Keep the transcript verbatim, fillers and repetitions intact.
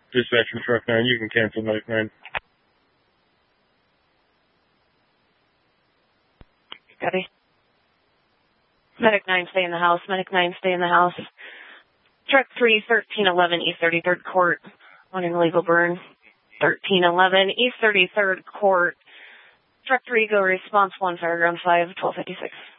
Dispatch from Truck nine, you can cancel Medic nine. Copy. Medic nine, stay in the house. Medic nine, stay in the house. Truck three, thirteen eleven, East thirty-third Court. Wanting legal burn. thirteen eleven, East thirty-third Court. Truck three, go response one, Fairground five, twelve fifty-six.